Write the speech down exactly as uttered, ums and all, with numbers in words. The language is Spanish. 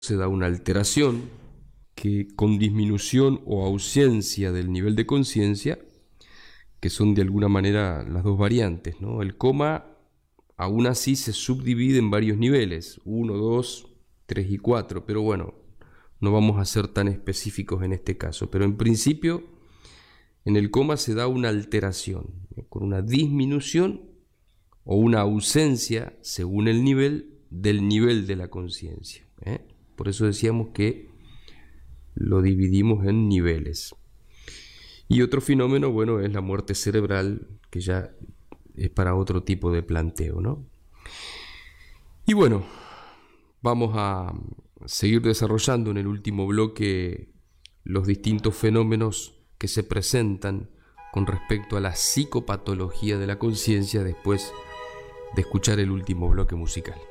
se da una alteración que con disminución o ausencia del nivel de conciencia, que son de alguna manera las dos variantes, ¿no? El coma aún así se subdivide en varios niveles, uno, dos, tres y cuatro, pero bueno, no vamos a ser tan específicos en este caso, pero en principio en el coma se da una alteración, ¿eh? Con una disminución o una ausencia según el nivel del nivel de la conciencia, ¿eh? Por eso decíamos que lo dividimos en niveles. Y otro fenómeno, bueno, es la muerte cerebral, que ya es para otro tipo de planteo, ¿no? Y bueno, vamos a seguir desarrollando en el último bloque los distintos fenómenos que se presentan con respecto a la psicopatología de la conciencia después de escuchar el último bloque musical.